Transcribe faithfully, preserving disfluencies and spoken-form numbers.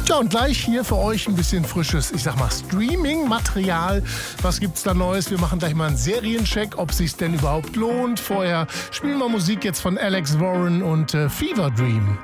Ja, und gleich hier für euch ein bisschen frisches, ich sag mal, Streaming-Material. Was gibt's da Neues? Wir machen gleich mal einen Seriencheck, ob sich's denn überhaupt lohnt. Vorher spielen wir Musik jetzt von Alex Warren und äh, Fever Dream.